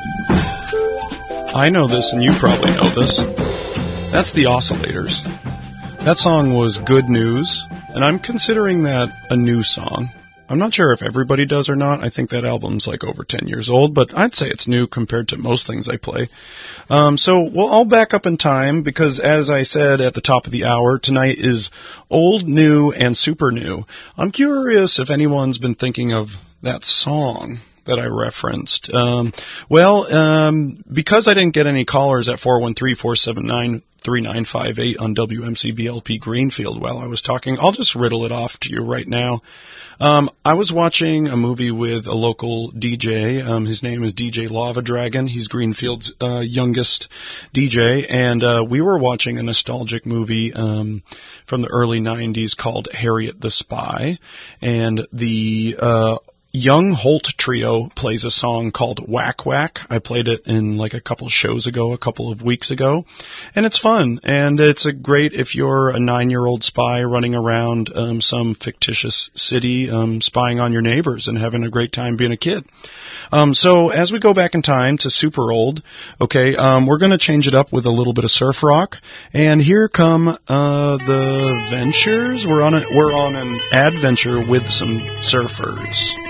I know this, and you probably know this. That's the Oscillators. That song was Good News, and I'm considering that a new song. I'm not sure if everybody does or not. I think that album's like over 10 years old, but I'd say it's new compared to most things I play. So I'll back up in time because, as I said at the top of the hour, tonight is old, new, and super new. I'm curious if anyone's been thinking of that song that I referenced. Because I didn't get any callers at 413-479-3958 on WMCBLP Greenfield while I was talking, I'll just riddle it off to you right now. I was watching a movie with a local DJ. His name is DJ Lava Dragon. He's Greenfield's youngest DJ, and we were watching a nostalgic movie from the early 90s called Harriet the Spy, and the Young Holt Trio plays a song called Whack Whack. I played it in like a couple of weeks ago, and it's fun, and it's a great if you're a 9-year-old spy running around some fictitious city spying on your neighbors and having a great time being a kid. So as we go back in time to super old, okay, we're going to change it up with a little bit of surf rock, and here come the Ventures. We're on an adventure with some surfers.